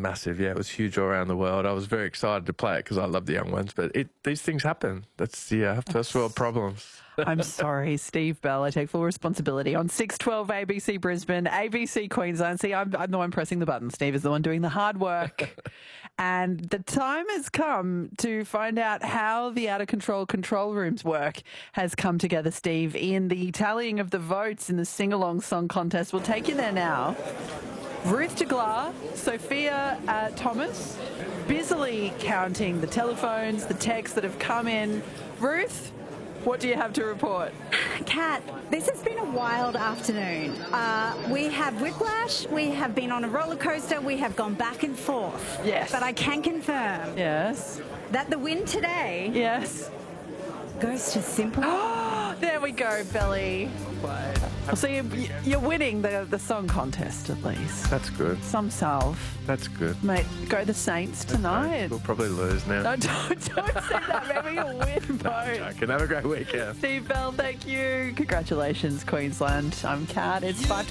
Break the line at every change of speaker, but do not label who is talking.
massive. Yeah, it was huge all around the world. I was very excited to play it because I love the young ones. But these things happen. That's first world problems.
I'm sorry, Steve Bell. I take full responsibility on 612 ABC Brisbane, ABC Queensland. See, I'm the one pressing the button. Steve is the one doing the hard work. And the time has come to find out how the out of control rooms work has come together, Steve, in the tallying of the votes in the sing-along song contest. We'll take you there now. Ruth Jaglar, Sophia Thomas, busily counting the telephones, the texts that have come in. Ruth, what do you have to report?
Kat, this has been a wild afternoon. We have whiplash, we have been on a roller coaster, we have gone back and forth.
Yes.
But I can confirm that the win today goes to Simple.
There we go, Belly. So you're winning the song contest at least.
That's good.
Some salve.
That's good.
Mate, go the Saints tonight.
We'll probably lose now.
No, don't say that. Maybe you'll win both.
Can have a great weekend.
Steve Bell, thank you. Congratulations, Queensland. I'm Kat. It's 5 to